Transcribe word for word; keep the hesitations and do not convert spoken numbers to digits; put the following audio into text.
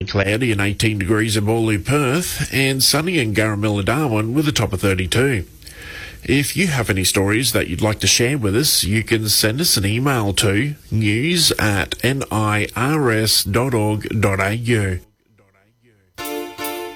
cloudy and eighteen degrees in Morley, Perth, and sunny in Garamilla, Darwin with a top of thirty-two. If you have any stories that you'd like to share with us, you can send us an email to news at nirs dot org dot au.